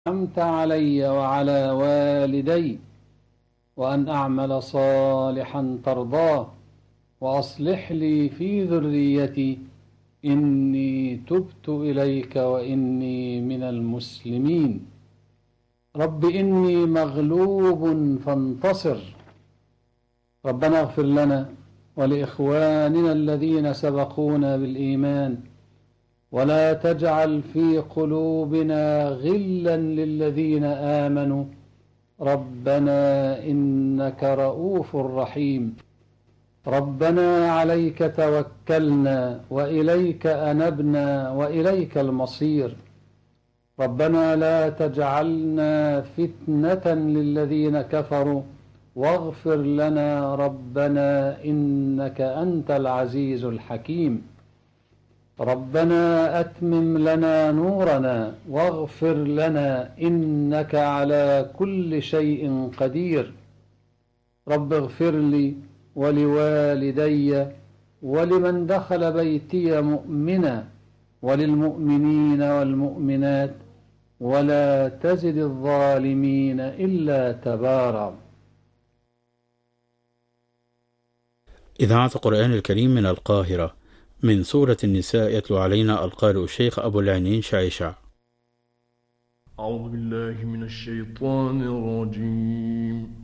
أنعمت علي وعلى والدي وأن أعمل صالحا ترضاه وأصلح لي في ذريتي إني تبت إليك وإني من المسلمين. رب إني مغلوب فانتصر. ربنا اغفر لنا ولإخواننا الذين سبقونا بالإيمان ولا تجعل في قلوبنا غلا للذين آمنوا ربنا إنك رؤوف رحيم. ربنا عليك توكلنا وإليك أنبنا وإليك المصير. ربنا لا تجعلنا فتنة للذين كفروا واغفر لنا ربنا إنك أنت العزيز الحكيم. ربنا أتمم لنا نورنا واغفر لنا إنك على كل شيء قدير. رب اغفر لي ولوالدي ولمن دخل بيتي مؤمنا وللمؤمنين والمؤمنات ولا تزد الظالمين إلا تبارا. إذاعة القرآن الكريم من القاهرة، من سورة النساء، يتلو علينا القارئ الشيخ أبو العنين شعيشع. أعوذ بالله من الشيطان الرجيم.